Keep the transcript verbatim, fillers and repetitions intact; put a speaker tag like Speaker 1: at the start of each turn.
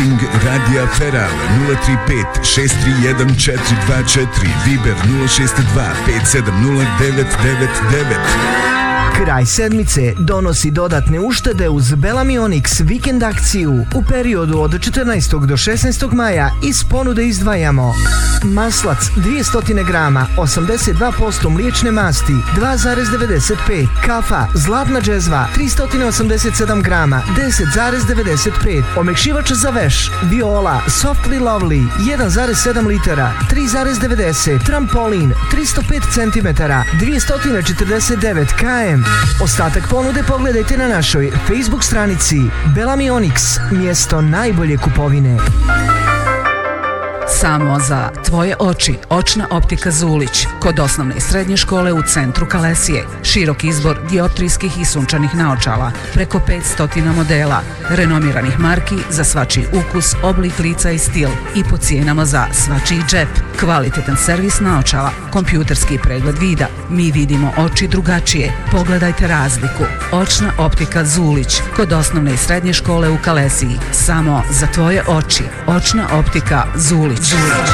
Speaker 1: marketing Radija Feral nula tri pet šest tri jedan četiri dva četiri, Viber nula šest dva pet sedam nula devet devet devet.
Speaker 2: Kraj sedmice donosi dodatne uštede uz Bellamy Onyx vikend akciju. U periodu od četrnaestog do šesnaestog maja iz ponude izdvajamo maslac dvjesto grama, osamdeset dva posto mliječne masti, dva zarez devedeset pet, kafa Zlatna džezva tristo osamdeset sedam grama, deset zarez devedeset pet, omekšivač za veš Viola Softly Lovely jedan zarez sedam litara, tri zarez devedeset, trampolin tristo pet centimetara, dvjesto četrdeset devet kilograma. Ostatak ponude pogledajte na našoj Facebook stranici Bellamy Onyx, mjesto najbolje kupovine.
Speaker 3: Samo za tvoje oči, očna optika Zulić, kod osnovne i srednje škole u centru Kalesije. Širok izbor dioptrijskih i sunčanih naočala, preko petsto modela, renomiranih marki za svačiji ukus, oblik lica i stil i po cijenama za svačiji džep. Kvalitetan servis naočala, kompjuterski pregled vida. Mi vidimo oči drugačije. Pogledajte razliku. Očna optika Zulić, kod osnovne i srednje škole u Kalesiji. Samo za tvoje oči, očna optika Zulić.